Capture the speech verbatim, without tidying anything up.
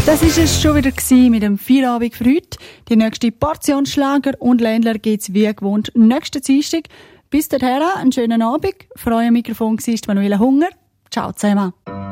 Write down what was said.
Das war es schon wieder mit dem Feierabend für heute. Die nächste Portion Schlager und Ländler gibt es wie gewohnt nächsten Dienstag. Bis dahin, einen schönen Abend. Für euer Mikrofon war Manuela Hunger. Ciao zusammen.